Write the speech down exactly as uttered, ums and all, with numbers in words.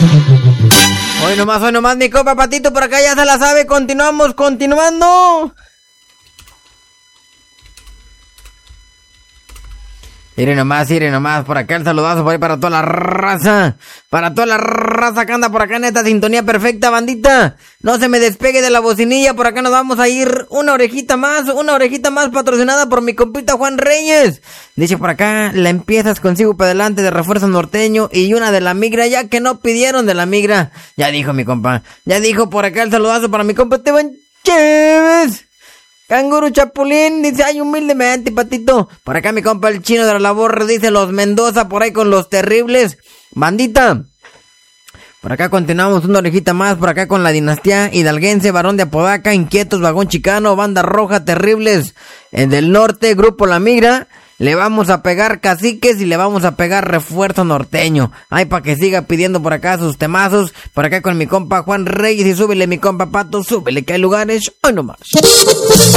Hoy nomás, hoy nomás, mi compa Patito, por acá ya se la sabe. Continuamos, continuando. Mire nomás, mire nomás, por acá el saludazo por ahí para toda la raza. Para toda la raza que anda por acá en esta sintonía perfecta, bandita. No se me despegue de la bocinilla, por acá nos vamos a ir una orejita más, una orejita más patrocinada por mi compita Juan Reyes. Dice por acá, la empiezas consigo para adelante de refuerzo norteño y una de la migra, ya que no pidieron de la migra. Ya dijo mi compa, ya dijo por acá el saludazo para mi compa Esteban Chévez. Canguro Chapulín, dice, ay, humildemente, Patito. Por acá mi compa el Chino de la Labor, dice, los Mendoza, por ahí con los Terribles. Bandita. Por acá continuamos una orejita más, por acá con la dinastía hidalguense, Varón de Apodaca, Inquietos, Vagón Chicano, Banda Roja, Terribles. En del norte, Grupo La Migra. Le vamos a pegar caciques y le vamos a pegar refuerzo norteño. Ay, para que siga pidiendo por acá sus temazos. Por acá con mi compa Juan Reyes y súbele mi compa Pato, súbele que hay lugares. Hoy nomás.